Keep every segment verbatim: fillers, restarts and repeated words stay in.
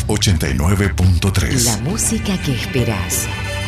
ochenta y nueve punto tres. La música que esperás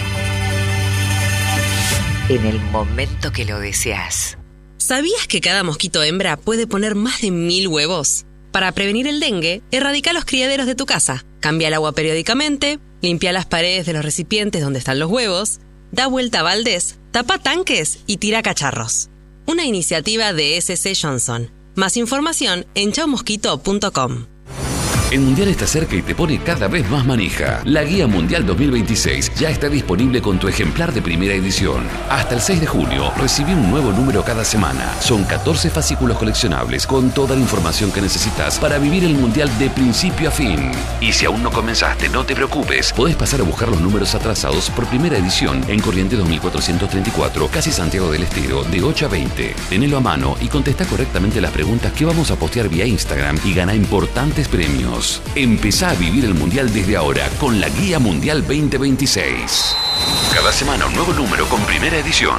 en el momento que lo deseas. ¿Sabías que cada mosquito hembra puede poner más de mil huevos? Para prevenir el dengue, erradica los criaderos de tu casa. Cambia el agua periódicamente, limpia las paredes de los recipientes donde están los huevos, da vuelta a baldes, tapa tanques y tira cacharros. Una iniciativa de S C Johnson. Más información en chau mosquito punto com. El Mundial está cerca y te pone cada vez más manija. La Guía Mundial dos mil veintiséis ya está disponible con tu ejemplar de primera edición. Hasta el seis de junio, recibí un nuevo número cada semana. Son catorce fascículos coleccionables con toda la información que necesitas para vivir el Mundial de principio a fin. Y si aún no comenzaste, no te preocupes. Podés pasar a buscar los números atrasados por primera edición en Corrientes dos mil cuatrocientos treinta y cuatro, casi Santiago del Estero, de ocho a veinte. Tenelo a mano y contesta correctamente las preguntas que vamos a postear vía Instagram y gana importantes premios. Empezá a vivir el Mundial desde ahora con la Guía Mundial veinte veintiséis. Cada semana un nuevo número con primera edición.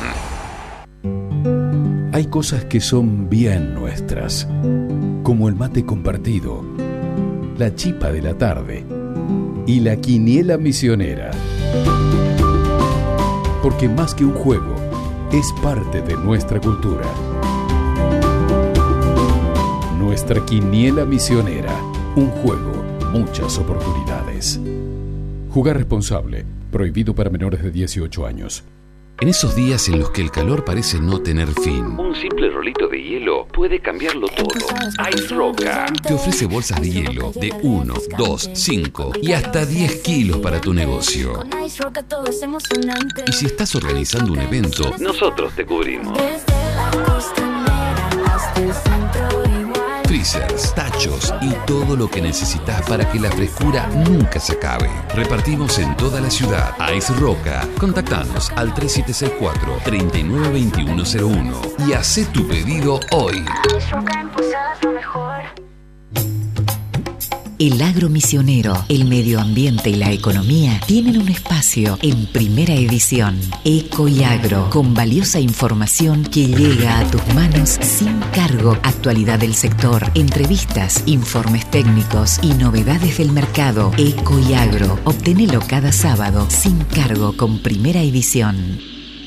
Hay cosas que son bien nuestras, como el mate compartido, la chipa de la tarde y la quiniela misionera. Porque más que un juego, es parte de nuestra cultura. Nuestra quiniela misionera. Un juego, muchas oportunidades. Jugar responsable. Prohibido para menores de dieciocho años. En esos días en los que el calor parece no tener fin, un simple rolito de hielo puede cambiarlo todo. Ice Roca te ofrece bolsas de hielo de uno, dos, cinco y hasta diez kilos para tu negocio. Y si estás organizando un evento, nosotros te cubrimos. Freezers, tachos y todo lo que necesitas para que la frescura nunca se acabe. Repartimos en toda la ciudad. Ice Roca. Contactanos al tres siete seis cuatro, tres nueve dos uno cero uno y hacé tu pedido hoy. El agro misionero, el medio ambiente y la economía tienen un espacio en primera edición. Eco y Agro, con valiosa información que llega a tus manos sin cargo. Actualidad del sector, entrevistas, informes técnicos y novedades del mercado. Eco y Agro, obténelo cada sábado sin cargo con primera edición.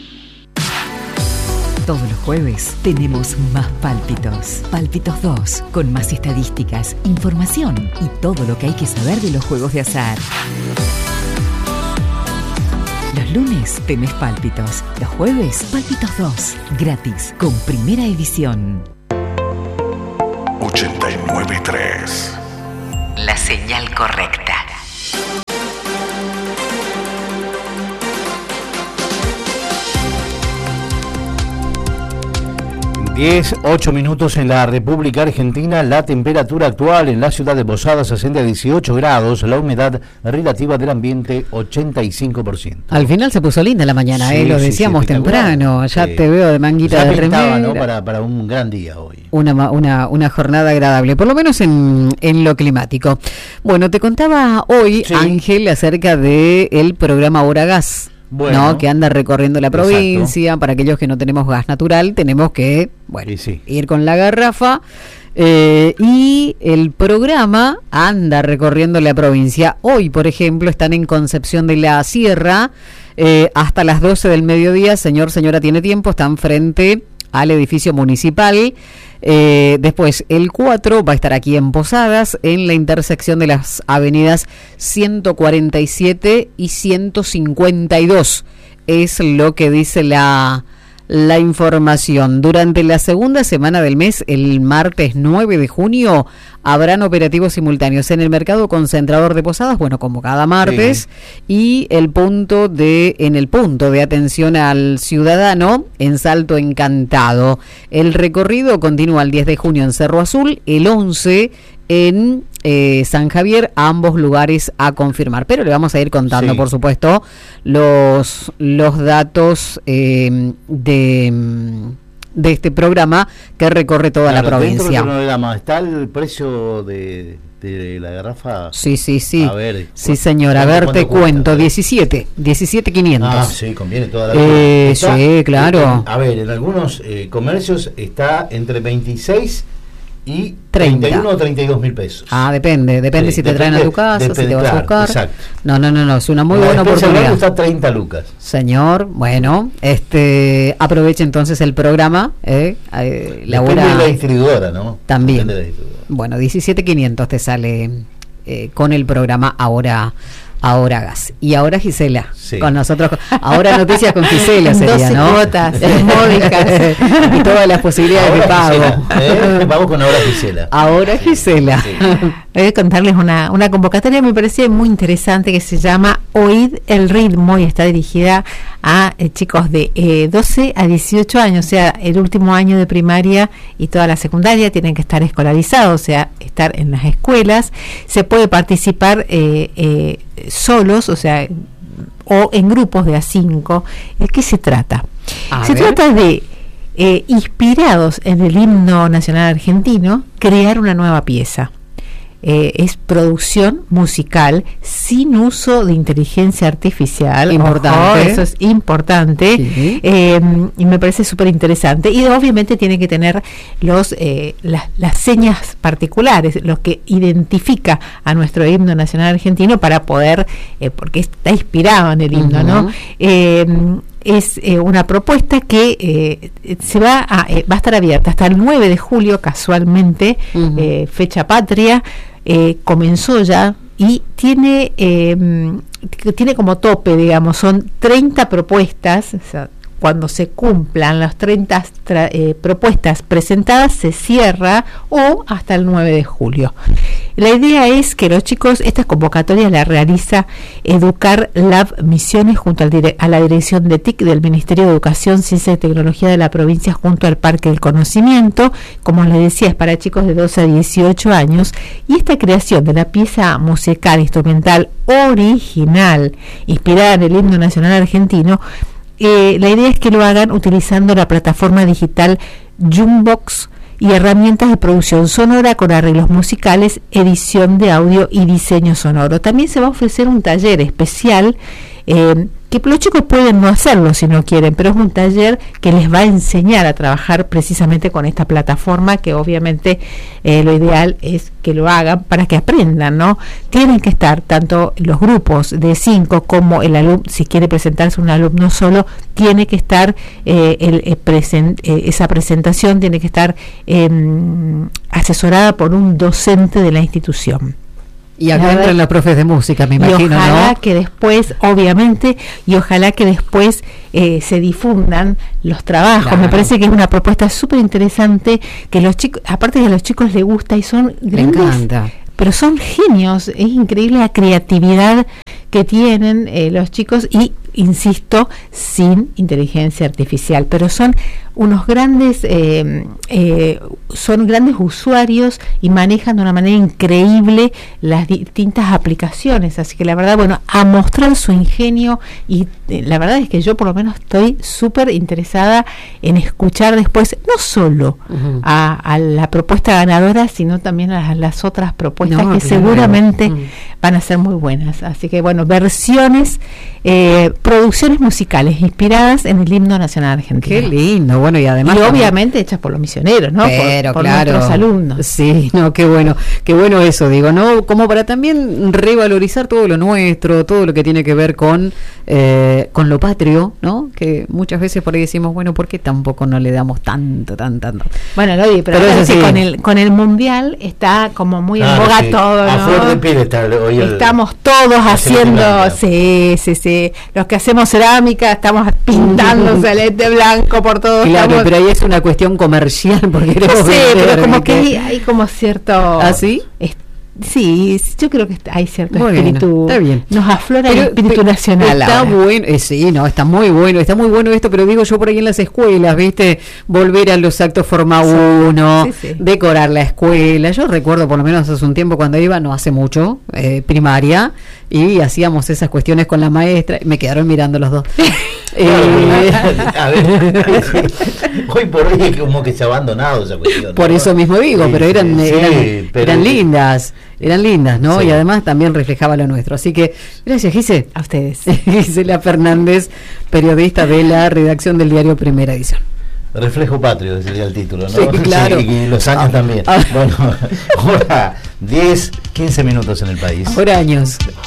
Todos los jueves tenemos más Pálpitos. Pálpitos dos, con más estadísticas, información y todo lo que hay que saber de los juegos de azar. Los lunes tenés Pálpitos. Los jueves, Pálpitos dos, gratis, con primera edición. ochenta y nueve punto tres. La señal correcta. diez, ocho minutos en la República Argentina. La temperatura actual en la ciudad de Posadas asciende a dieciocho grados, la humedad relativa del ambiente ochenta y cinco por ciento. Al final se puso linda la mañana, sí, eh, lo sí, decíamos sí, temprano, ya sí. Te veo de manguita ya de remera, ¿no? para, para un gran día hoy. Una, una, una jornada agradable, por lo menos en, en lo climático. Bueno, te contaba hoy, sí. Ángel, acerca del programa Hora Gas. Bueno, ¿no? Que anda recorriendo la provincia. Exacto. Para aquellos que no tenemos gas natural, tenemos que, bueno, sí, sí. ir con la garrafa. Eh, y el programa anda recorriendo la provincia. Hoy, por ejemplo, están en Concepción de la Sierra eh, hasta las doce del mediodía. Señor, señora, tiene tiempo. Están frente al edificio municipal. Eh, después el cuatro va a estar aquí en Posadas, en la intersección de las avenidas ciento cuarenta y siete y ciento cincuenta y dos, es lo que dice la, la información. Durante la segunda semana del mes, el martes nueve de junio, habrán operativos simultáneos en el mercado concentrador de Posadas, bueno, como cada martes, sí. Y el punto de en el punto de atención al ciudadano en Salto Encantado. El recorrido continúa el diez de junio en Cerro Azul, el once en eh, San Javier, a ambos lugares a confirmar. Pero le vamos a ir contando, sí. por supuesto, los, los datos eh, de... de este programa que recorre toda claro, la provincia. Programa, ¿está el precio de, de la garrafa? Sí, sí, sí. A ver, sí, señora, a ver, te cuento, diecisiete, diecisiete quinientos. Ah, sí, conviene toda la eh, está, sí, claro. En, a ver, en algunos eh, comercios está entre veintiséis y treinta. treinta y uno o treinta y dos mil pesos. Ah, depende, depende sí, si te depende, traen a tu casa, si te vas a buscar. Exacto. No, no, no, no, es una muy la buena oportunidad. Cuesta treinta lucas. Señor, bueno, este aproveche entonces el programa. Eh, eh, la depende hora, de la distribuidora, ¿no? También. De la distribuidora. Bueno, diecisiete mil quinientos te sale eh, con el programa Ahora Ahora Gas. Y ahora Gisela, sí. Con nosotros. Ahora noticias con Gisela sería, doce ¿no? cuotas módicas y todas las posibilidades ahora de pago. Gisela, ¿eh? Vamos con Ahora Gisela. Ahora sí, Gisela. Sí. Voy a contarles una, una convocatoria, me parece muy interesante, que se llama Oíd el ritmo y está dirigida a eh, chicos de eh, doce a dieciocho años, o sea, el último año de primaria y toda la secundaria tienen que estar escolarizados, o sea, estar en las escuelas. Se puede participar eh, eh, solos, o sea, o en grupos de a cinco. ¿De qué se trata? A se ver. trata de, eh, inspirados en el himno nacional argentino, crear una nueva pieza. Eh, es producción musical sin uso de inteligencia artificial. Importante. Ojo, eso es importante. Sí. Eh, y me parece súper interesante. Y obviamente tiene que tener los eh, las, las señas particulares, lo que identifica a nuestro himno nacional argentino para poder, eh, porque está inspirado en el himno, uh-huh. ¿no? Eh, es eh, una propuesta que eh, se va a, eh, va a estar abierta hasta el nueve de julio, casualmente, uh-huh. eh, fecha patria. Eh, comenzó ya y tiene eh, tiene como tope, digamos, son treinta propuestas, o sea, cuando se cumplan las treinta tra- eh, propuestas presentadas se cierra, o hasta el nueve de julio. La idea es que los chicos, esta convocatoria la realiza Educar Lab Misiones junto al dire- a la dirección de T I C del Ministerio de Educación, Ciencia y Tecnología de la provincia, junto al Parque del Conocimiento. Como les decía, es para chicos de doce a dieciocho años, y esta creación de la pieza musical instrumental original inspirada en el himno nacional argentino, Eh, la idea es que lo hagan utilizando la plataforma digital Jumbox y herramientas de producción sonora con arreglos musicales, edición de audio y diseño sonoro. También se va a ofrecer un taller especial eh, que los chicos pueden no hacerlo si no quieren, pero es un taller que les va a enseñar a trabajar precisamente con esta plataforma, que obviamente eh, lo ideal es que lo hagan para que aprendan, ¿no? Tienen que estar tanto los grupos de cinco como el alumno, si quiere presentarse un alumno solo, tiene que estar eh, el, el present, eh, esa presentación tiene que estar eh, asesorada por un docente de la institución. Y acá entran los profes de música, me imagino, y ojalá, ¿no? que después, obviamente, y ojalá que después eh, se difundan los trabajos. Claro. Me parece que es una propuesta súper interesante, que los chicos, aparte de a los chicos les gusta y son grandes, me encanta. Pero son genios, es increíble la creatividad que tienen eh, los chicos, y insisto, sin inteligencia artificial, pero son unos grandes eh, eh, son grandes usuarios y manejan de una manera increíble las distintas aplicaciones, así que la verdad, bueno, a mostrar su ingenio, y eh, la verdad es que yo por lo menos estoy súper interesada en escuchar después no solo uh-huh. a, a la propuesta ganadora, sino también a las, las otras propuestas no, que claro. seguramente uh-huh. van a ser muy buenas, así que bueno, versiones eh, producciones musicales inspiradas en el himno nacional argentino. Qué lindo, bueno, y además y obviamente también hechas por los misioneros, ¿no? Pero, por, por claro, nuestros alumnos. Sí, no, qué bueno, qué bueno eso, digo, ¿no? Como para también revalorizar todo lo nuestro, todo lo que tiene que ver con eh, con lo patrio, ¿no? Que muchas veces por ahí decimos, bueno, ¿por qué tampoco no le damos tanto, tanto, tanto? Bueno, lo digo, pero, pero eso sí, con el con el mundial está como muy ah, en boga sí. todo, ¿no? A flor de piel está hoy el, estamos todos haciendo, sí, sí, sí, los que hacemos cerámica estamos pintando celeste blanco por todos. Claro, estamos, pero ahí es una cuestión comercial porque no sé, vender, pero como que hay, hay como cierto ¿ah, sí? Es, sí, yo creo que hay cierto bueno, espíritu. Está bien. Nos aflora pero, el espíritu pero, nacional. Está ahora. bueno, eh, sí, no, está muy bueno, está muy bueno esto, pero digo yo por ahí en las escuelas, ¿viste? Volver a los actos forma uno, sí, sí. decorar la escuela. Yo recuerdo por lo menos hace un tiempo cuando iba, no hace mucho, eh, primaria, y hacíamos esas cuestiones con la maestra, me quedaron mirando los dos. eh, a ver, hoy por hoy es como que se ha abandonado esa cuestión. Por ¿no? eso mismo digo, sí, pero eran, sí, eran, sí, pero eran lindas. Eran lindas, ¿no? Sí. Y además también reflejaba lo nuestro. Así que, gracias, Gise. A ustedes. Gisela Fernández, periodista de la redacción del diario Primera Edición. Reflejo patrio sería el título, ¿no? Sí, claro. Sí, y los años ah, también. Ah. Bueno, ahora diez, quince minutos en el país. Ahora años.